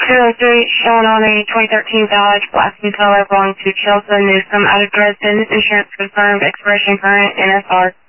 203, showing on a 2013 Dodge Blasting color belonging to Chelsea Newsom, out of Dresden. Insurance confirmed, expiration current, NSR.